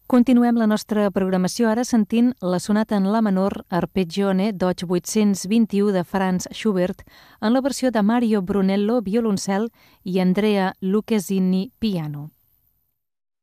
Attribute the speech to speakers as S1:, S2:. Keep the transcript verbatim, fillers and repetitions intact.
S1: Continuem la nostra programació ara sentint la sonata en la menor Arpeggione d'O vuit-cents vint-i-u de Franz Schubert en la versió de Mario Brunello, violoncel, i Andrea Lucchesini, piano.